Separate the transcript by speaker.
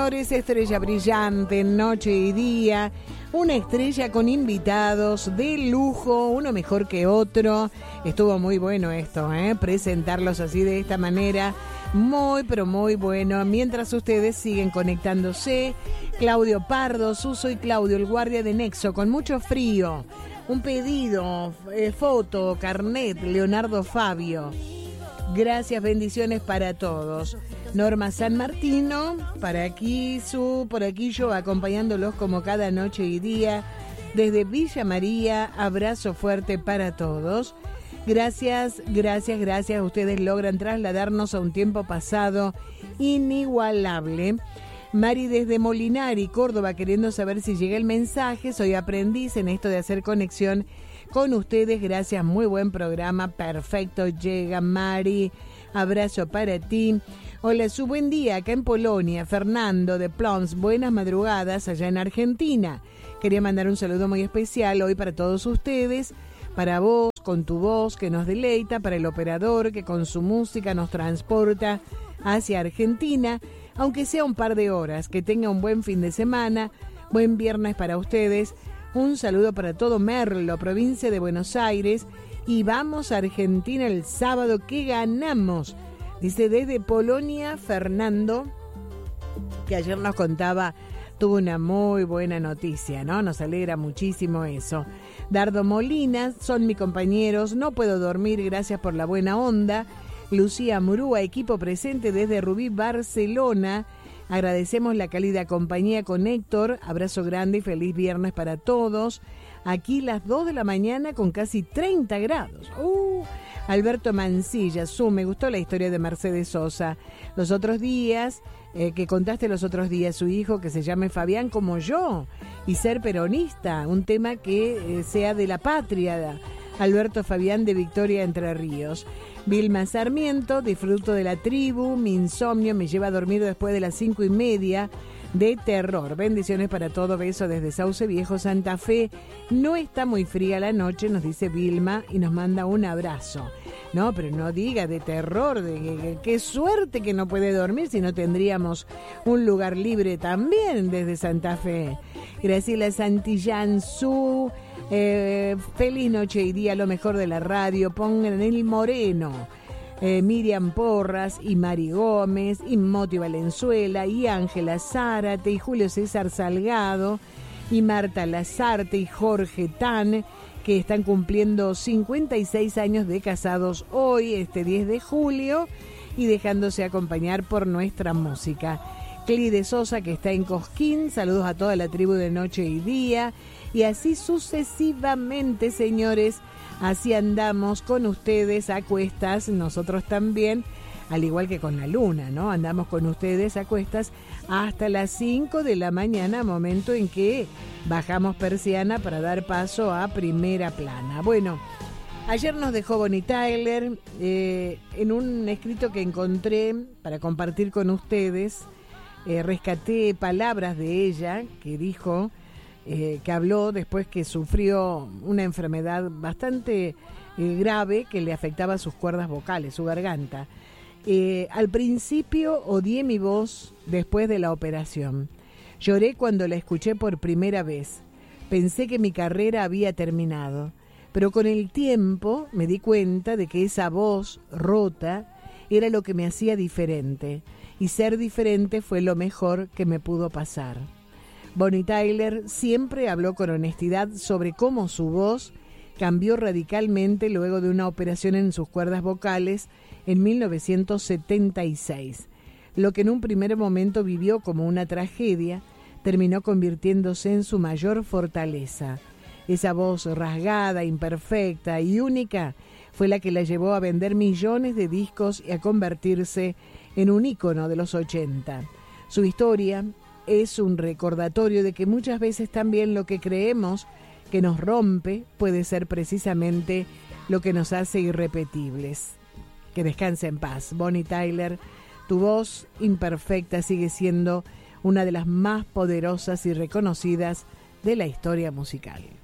Speaker 1: señores, estrella brillante, noche y día, una estrella con invitados de lujo, uno mejor que otro. Estuvo muy bueno esto, presentarlos así de esta manera, muy pero muy bueno. Mientras ustedes siguen conectándose, Claudio Pardo, Suso y Claudio, el guardia de Nexo, con mucho frío. Un pedido, foto, carnet, Leonardo Fabio. Gracias, bendiciones para todos. Norma San Martino, por aquí yo acompañándolos como cada noche y día. Desde Villa María, abrazo fuerte para todos. Gracias. Ustedes logran trasladarnos a un tiempo pasado inigualable. Mari desde Molinari, Córdoba, queriendo saber si llega el mensaje. Soy aprendiz en esto de hacer conexión con ustedes. Gracias, muy buen programa. Perfecto, llega Mari. Abrazo para ti. Hola, su buen día acá en Polonia. Fernando de Plons, buenas madrugadas allá en Argentina. Quería mandar un saludo muy especial hoy para todos ustedes. Para vos, con tu voz que nos deleita. Para el operador que con su música nos transporta hacia Argentina. Aunque sea un par de horas, que tenga un buen fin de semana, buen viernes para ustedes, un saludo para todo Merlo, provincia de Buenos Aires, y vamos a Argentina el sábado que ganamos. Dice desde Polonia, Fernando, que ayer nos contaba, tuvo una muy buena noticia, ¿no? Nos alegra muchísimo eso. Dardo Molina, son mis compañeros, no puedo dormir, gracias por la buena onda. Lucía Murúa, equipo presente desde Rubí, Barcelona. Agradecemos la cálida compañía con Héctor. Abrazo grande y feliz viernes para todos. Aquí las 2 de la mañana con casi 30 grados. Alberto Mancilla, me gustó la historia de Mercedes Sosa. Los otros días, que contaste los otros días, su hijo que se llame Fabián como yo y ser peronista, un tema que sea de la patria. Alberto Fabián de Victoria, Entre Ríos. Vilma Sarmiento, disfruto de la tribu, mi insomnio me lleva a dormir después de las 5:30 de terror. Bendiciones para todo, beso desde Sauce Viejo, Santa Fe. No está muy fría la noche, nos dice Vilma y nos manda un abrazo. No, pero no diga de terror, de qué suerte que no puede dormir, si no tendríamos un lugar libre también desde Santa Fe. Graciela Santillán, feliz noche y día, lo mejor de la radio, pongan el Moreno. Miriam Porras y Mari Gómez y Moti Valenzuela y Ángela Zárate y Julio César Salgado y Marta Lazarte y Jorge Tan, que están cumpliendo 56 años de casados hoy, este 10 de julio, y dejándose acompañar por nuestra música. Clide Sosa, que está en Cosquín, saludos a toda la tribu de Noche y Día, y así sucesivamente, señores. Así andamos con ustedes a cuestas, nosotros también, al igual que con la luna, ¿no? Andamos con ustedes a cuestas hasta las 5 de la mañana, momento en que bajamos persiana para dar paso a primera plana. Bueno, ayer nos dejó Bonnie Tyler en un escrito que encontré para compartir con ustedes. Rescaté palabras de ella que dijo... que habló después que sufrió una enfermedad bastante grave que le afectaba sus cuerdas vocales, su garganta. Al principio odié mi voz después de la operación. Lloré cuando la escuché por primera vez. Pensé que mi carrera había terminado, pero con el tiempo me di cuenta de que esa voz rota era lo que me hacía diferente, y ser diferente fue lo mejor que me pudo pasar. Bonnie Tyler siempre habló con honestidad sobre cómo su voz cambió radicalmente luego de una operación en sus cuerdas vocales en 1976. Lo que en un primer momento vivió como una tragedia, terminó convirtiéndose en su mayor fortaleza. Esa voz rasgada, imperfecta y única fue la que la llevó a vender millones de discos y a convertirse en un ícono de los 80. Su historia es un recordatorio de que muchas veces también lo que creemos que nos rompe puede ser precisamente lo que nos hace irrepetibles. Que descanse en paz. Bonnie Tyler, tu voz imperfecta sigue siendo una de las más poderosas y reconocidas de la historia musical.